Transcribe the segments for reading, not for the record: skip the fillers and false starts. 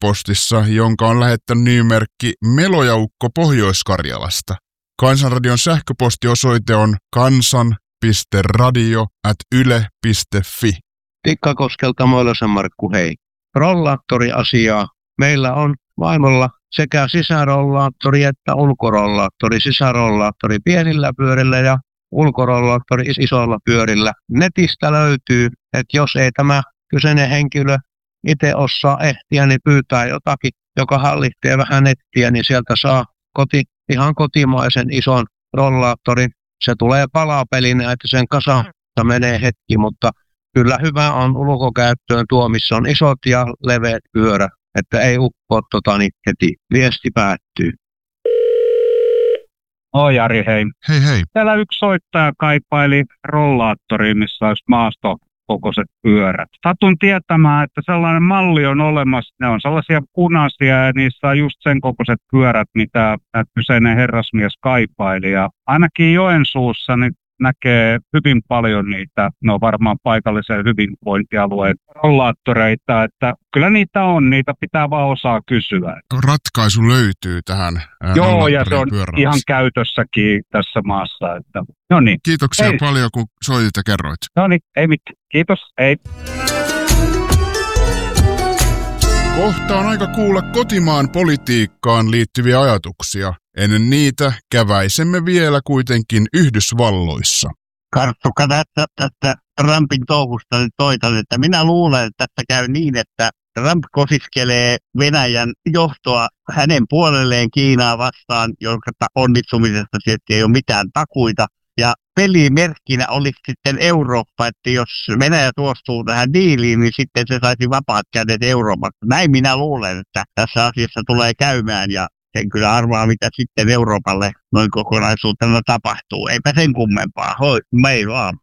sähköpostissa, jonka on lähettänyt nimimerkki Melojaukko Pohjois-Karjalasta. Kansanradion sähköpostiosoite on kansan.radio@yle.fi. Tikkakoskelta Moilasen Markku, hei. Rollaattoriasiaa. Meillä on vaimolla sekä sisärollaattori että ulkorollaattori. Sisärollaattori pienillä pyörillä ja ulkorollaattori isoilla pyörillä. Netistä löytyy, että jos ei tämä kyseinen henkilö itse osaa ehtiä, niin pyytää jotakin, joka hallitsee vähän nettiä, niin sieltä saa ihan kotimaisen ison rollaattorin. Se tulee palapelinä, että sen kasassa menee hetki, mutta kyllä hyvä on ulkokäyttöön tuo, missä on isot ja leveät pyörät, että ei uppoa heti. Viesti päättyy. Jari, hei. Hei. Täällä yksi soittaja kaipaili rollaattoriin, missä olisi maastokokoiset pyörät. Satun tietämään, että sellainen malli on olemassa. Ne on sellaisia punaisia ja niissä on just sen kokoiset pyörät, mitä kyseinen herrasmies kaipaili. Ja ainakin Joensuussa niin näkee hyvin paljon niitä, ne on varmaan paikallisen hyvinvointialueen rollaattoreita, että kyllä niitä on, niitä pitää vaan osaa kysyä. Ratkaisu löytyy tähän. Joo, ja se on ihan käytössäkin tässä maassa. Että, no niin. Kiitoksia paljon, kun soitit ja kerroit. No niin, ei mitään. Kiitos, hei. Kohta on aika kuulla kotimaan politiikkaan liittyviä ajatuksia. Ennen niitä käväisemme vielä kuitenkin Yhdysvalloissa. Karttuka tästä Trumpin touhusta nyt toitan, että minä luulen, että tässä käy niin, että Trump kosiskelee Venäjän johtoa hänen puolelleen Kiinaa vastaan, jonka onnistumisesta tietysti ei ole mitään takuita. Ja pelimerkkinä olisi sitten Eurooppa, että jos Venäjä tuostuu tähän diiliin, niin sitten se saisi vapaat kädet Euroopasta. Näin minä luulen, että tässä asiassa tulee käymään ja sen kyllä arvaa, mitä sitten Euroopalle noin kokonaisuutena tapahtuu. Eipä sen kummempaa. Mei vaan.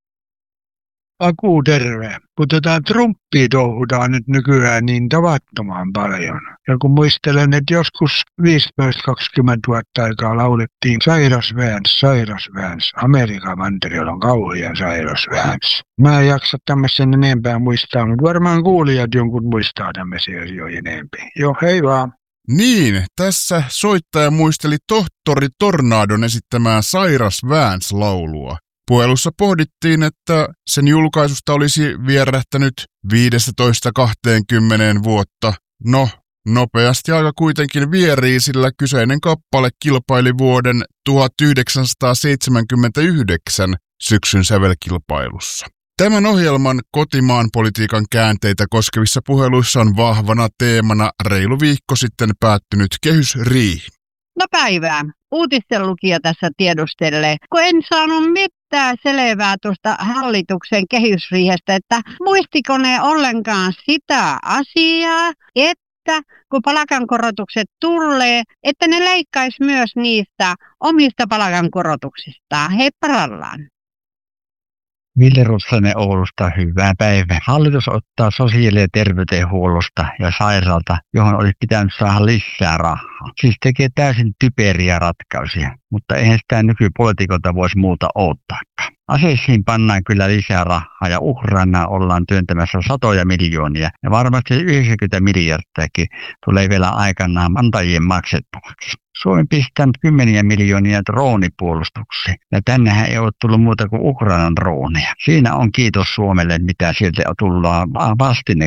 Aku terve. Kun tätä Trumpia touhutaan nyt nykyään niin tavattoman paljon. Ja kun muistelen, että joskus 15-20 vuotta aikaa laulettiin Cyrus Vance. Amerikan mantereella on kauhean Cyrus Vance. Mä en jaksa tämmöisen enempää muistaa, mutta varmaan kuulijat jonkun muistaa tämmöisiä asioita enempää. Joo, hei vaan. Niin, tässä soittaja muisteli tohtori Tornadon esittämää Cyrus Vance-laulua. Puhelussa pohdittiin, että sen julkaisusta olisi vierähtänyt 15-20 vuotta. No, nopeasti aika kuitenkin vierii, sillä kyseinen kappale kilpaili vuoden 1979 syksyn sävelkilpailussa. Tämän ohjelman kotimaan politiikan käänteitä koskevissa puheluissa on vahvana teemana reilu viikko sitten päättynyt kehysriihi. No päivää. Uutisten lukija tässä tiedustelee, kun en saanut mitään selvää tuosta hallituksen kehysriihestä, että muistiko ne ollenkaan sitä asiaa, että kun palkankorotukset tulee, että ne leikkaisi myös niistä omista palkankorotuksistaan. Hei parallaan. Ville Rutsanen Oulusta, hyvää päivää. Hallitus ottaa sosiaali- ja terveydenhuollosta ja sairaalta, johon olisi pitänyt saada lisää rahaa. Siis tekee täysin typeriä ratkaisuja, mutta eihän sitä nykypolitiikolta voisi muuta odottaakaan. Aseisiin pannaan kyllä lisää rahaa ja Ukrainaan ollaan työntämässä satoja miljoonia ja varmasti 90 miljardiakin tulee vielä aikanaan antajien maksettavaksi. Suomi pistää 10 miljoonia droonipuolustuksiin ja tännehän ei ole tullut muuta kuin Ukrainan drooneja. Siinä on kiitos Suomelle, mitä sieltä tullaan vastine